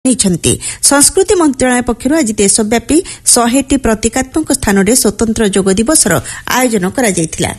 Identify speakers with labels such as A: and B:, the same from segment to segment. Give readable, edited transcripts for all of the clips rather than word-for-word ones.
A: संस्कृति मंत्रालय पक्षर आज देशव्यापी 100टी प्रतीकात्मक स्थान में स्वतंत्र जोग दिवसर आयोजन करा।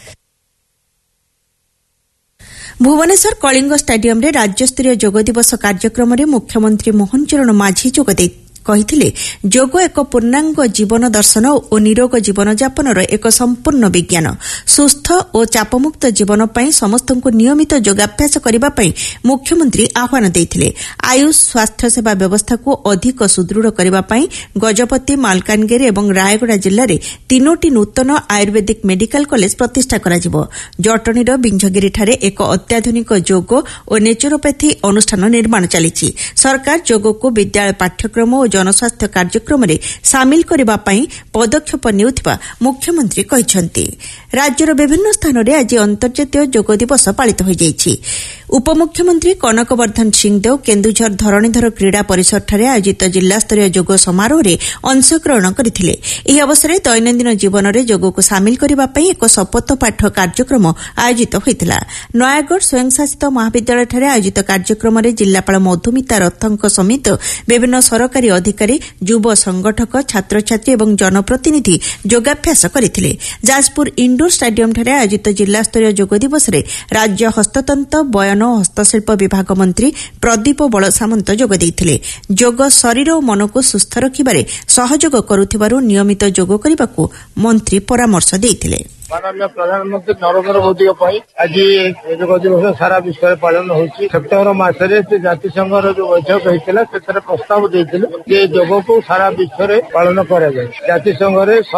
A: भुवनेश्वर कलिंग स्टाडियम रे राज्यस्तरीय जोग दिवस कार्यक्रम में मुख्यमंत्री मोहन चरण माझी जोगदे कहिथिले जोग एक पूर्णांग जीवन दर्शन और निरोग जीवन यापन एक संपूर्ण विज्ञान। सुस्थ और चापमुक्त जीवन पई समस्तंको नियमित योगाभ्यास करिबा पई मुख्यमंत्री आह्वान देथिले। आयुष स्वास्थ्य सेवा व्यवस्था को अधिक सुदृढ़ करिबा पई गजपति, मालकानगिरी एवं रायगड़ा जिल्ला रे 3टी नूतन आयुर्वेदिक मेडिकल कॉलेज प्रतिष्ठा कराजिबो। जटणीर बिंझगिरी ठारे एक अत्याधुनिक योग और नेचुरोपैथी अनुष्ठान निर्माण चलिछि। सरकार योग को विद्यालय पाठ्यक्रम और जनस्वास्थ्य कार्यक्रम में सामिल करने पदक्षेप नेउथिबा मुख्यमंत्री कहिसंती। राज्यर विभिन्न स्थान में आज अंतर्जातीय योग दिवस पालित हो जाइछि। उपमुख्यमंत्री कनकवर्धन सिंहदेव केन्दुझर धरणीधर क्रीड़ा परिसर ठारे आयोजित जिला स्तरीय योग समारोह में अंशग्रहण करथिले। एही अवसर में दैनंदिन जीवन में योग को सामिल करबा पई एक शपथ पाठ कार्यक्रम आयोजित होइतिला। नयागढ़ स्वयंशासित महाविद्यालय ठारे आयोजित कार्यक्रम में जिलापाल मधुमिता रथंक समेत विभिन्न सरकारी अधिकारी, युव संगठक, छात्र छात्री एवं जनप्रतिनिधि योगाभ्यास करथिले। जाजपुर इंडोर स्टाडियम ठारे आयोजित जिला स्तरीय योग दिवस रे राज्य हस्ततंत्र, बयन और हस्तशिल्प विभाग मंत्री प्रदीप बल सामंत जोग देइथिले। योग शरीर और मन को सुस्थ रखिबारे सहयोग करुथिबारु नियमित योग करिबाकू मंत्री परामर्श देइथिले।
B: माननीय प्रधानमंत्री नरेंद्र मोदी आज योग दिवस सारा विश्व में पालन होती। सेप्टेम्बर मासरे जातिसंघ जो बैठक होता से प्रस्ताव देते योग को सारा विश्व में पालन कर जातिसंघ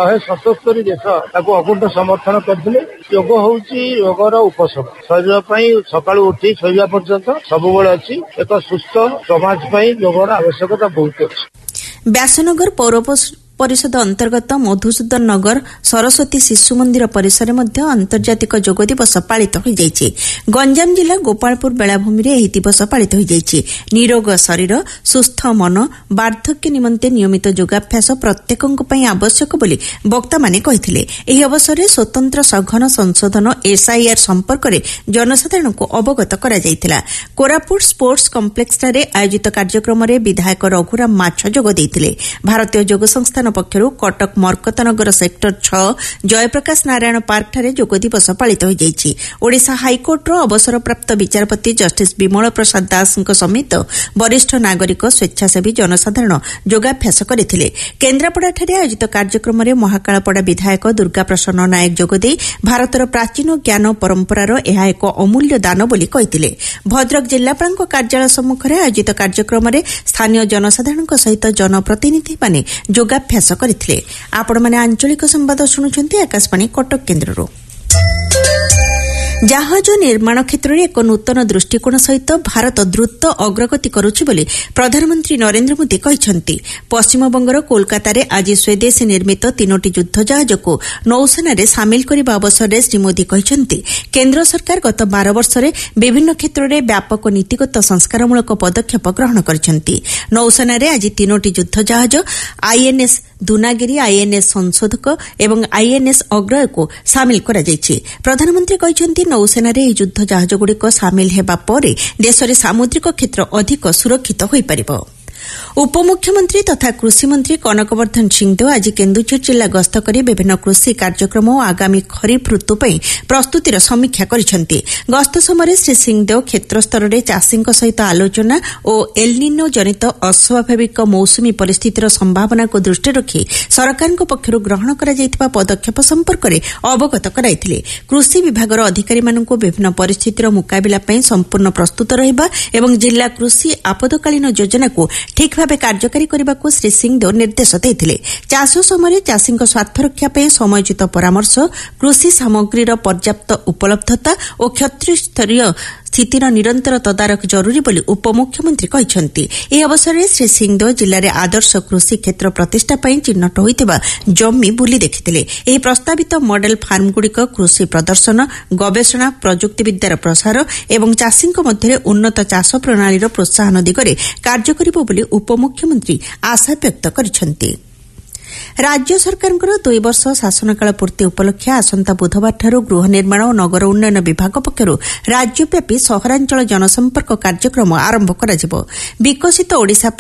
B: 177 देश अकुंठ समर्थन करते। योग हूँ योगर उपशम शरीर सका उठी शोवा पर्यंत सब अच्छी एक सुस्थ समाज योगर आवश्यकता बहुत अच्छी।
A: व्यासनगर पौर परिषद अंतर्गत मधुसूदन नगर सरस्वती शिशु मंदिर परिसर में अंतर्जातिक योग दिवस पालित हो जाइछि। गंजाम जिला गोपालपुर बेलाभूमि रे एही दिवस पालित हो जाइछि। निरोग शरीर, सुस्थ मन, वार्धक्य निमंते नियमित योगाभ्यास प्रत्येकक पई आवश्यक बोली वक्ता माने कहिथिले। एही अवसर में स्वतंत्र सघन संशोधन SIR संपर्क में जनसाधारण को अवगत करा जाइथिला। कोरापुट स्पोर्ट्स कम्प्लेक्स रे आयोजित कार्यक्रम में विधायक रघुराम माछ जोग देइथिले। भारतीय योग संस्थान पक्षरु कटक मरकतनगर सेक्टर 6 जयप्रकाश नारायण पार्क ठारे योग दिवस पालित हो जाइछि। ओडिशा हाईकोर्ट रो अवसरप्राप्त विचारपति जस्टिस विमल प्रसाद दास समेत वरिष्ठ नागरिक, स्वेच्छासेवी जनसाधारण योगाभ्यास करथिले। केन्द्रापड़ा ठारे आयोजित कार्यक्रम में महाकालपड़ा विधायक दुर्गा प्रसन्न नायक जोगदे भारतर प्राचीन ज्ञान परंपरार एहा एक अमूल्य दान बोली कहिथिले। भद्रक जिल्लापालक कार्यालय सम्मुख में आयोजित कार्यक्रम में स्थानीय जनसाधारण सहित जनप्रतिनिधि माने योगाभ्यास करथिले। आपण माने आंचलिक संवाद शुणुछन्ती आकाशवाणी कटक केन्द्ररो। जहाज निर्माण क्षेत्र में एक नूतन दृष्टिकोण सहित भारत द्रुत अग्रगति करुछि बोली प्रधानमंत्री नरेंद्र मोदी कहिसंती। पश्चिमबंगर कोलकाता आज स्वदेशी निर्मित 3टी युद्ध जहाज को नौसेना रे सामिल करबा अवसर में श्री मोदी कहिसंती केन्द्र सरकार गत 12 वर्ष में विभिन्न क्षेत्र में व्यापक नीतिगत संस्कारमूलक पदक्षेप ग्रहण करिसंती। नौसेना रे आज 3टी युद्ध जहाज INS दुनागिरी, INS संशोधक एवं INS अग्रय को सामिल करा जायछि। प्रधानमंत्री कहिसंती नौसेना रे युद्ध जहाज गुड़िक सामिल हेबा परे देश रे सामुद्रिक क्षेत्र अधिक सुरक्षित होई परिबो। उपमुख्यमंत्री तथा कृषि मंत्री कनकवर्धन सिंहदेव आज केन्दुझर जिला गस्त कर विभिन्न कृषि कार्यक्रम और आगामी खरीफ ऋतु पर प्रस्तुतिर समीक्षा करिसेंती। गस्त समय श्री सिंहदेव क्षेत्र स्तर में चाषी सहित आलोचना और एलनिनो जनित अस्वाभाविक मौसुमी परिस्थितिर संभावना को दृष्टि रखी सरकार पक्षर ग्रहण करा पदक्षेप संपर्क में अवगत कराइथिले। कृषि विभागर अधिकारी मानक विभिन्न परिस्थितिर मुकाबिला संपूर्ण प्रस्तुत रहिबा एवं जिला कृषि आपदकालीन योजना को ठीक भाव कार्यकारी करने को श्री सिंहदेव निर्देश देते। चाष समय चाषी स्वार्थ रक्षा समयोचित परामर्श, कृषि सामग्रीर पर्याप्त उपलब्धता और क्षेत्रस्तरीय स्थितिर निरंतर तदारख जरूरी बोली उपमुख्यमंत्री कहिसंती। एही अवसर में श्री सिंहदेव जिले में आदर्श कृषि क्षेत्र प्रतिष्ठा पई चिन्हट होइतिबा जमी बुली देखिथिले। एही प्रस्तावित मॉडल फार्म गुड़िक कृषि प्रदर्शन, गवेषणा, प्रजुक्ति विद्यार प्रसार एवं चाषी मध्य उन्नत चाष प्रणालीर प्रोत्साहन दिगरे कार्य करिबो बोली उपमुख्यमंत्री आशा व्यक्त करिसंती। राज्य सरकार 2 वर्ष शासनकाल पूर्ति उपलक्षे आसंता बुधवार ठारू गृह निर्माण और नगर उन्नयन विभाग पक्षरु राज्यव्यापी सहरांचल जनसंपर्क कार्यक्रम आरंभ कराजिबो। विकसित ओडिशा